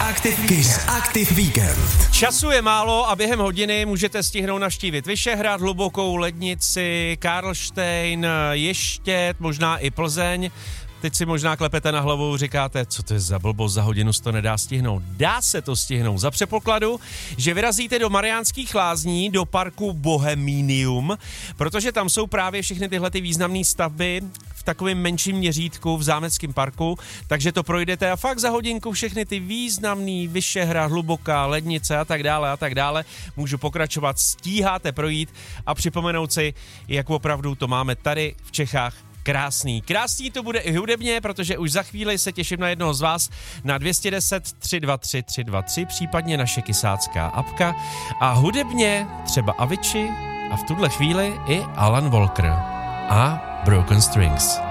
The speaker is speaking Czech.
Kiss Active Weekend. Času je málo a během hodiny můžete stihnout navštívit Vyšehrad, Hlubokou, Lednici, Karlštejn, Ještěd, možná i Plzeň. Teď si možná klepete na hlavu, říkáte, co to je za blbost, za hodinu se to nedá stihnout. Dá se to stihnout za předpokladu, že vyrazíte do Mariánských Lázní, do parku Boheminium, protože tam jsou právě všechny tyhle ty významné stavby v takovém menším měřítku v Zámeckém parku, takže to projdete a fakt za hodinku všechny ty významný Vyšehrad, Hluboká, Lednice a tak dále, můžu pokračovat, stíháte projít a připomenout si, jak opravdu to máme tady v Čechách. Krásný to bude i hudebně, protože už za chvíli se těším na jednoho z vás na 210 323 323, případně naše kysácká apka a hudebně třeba Avicii a v tuhle chvíli i Alan Walker a Broken Strings.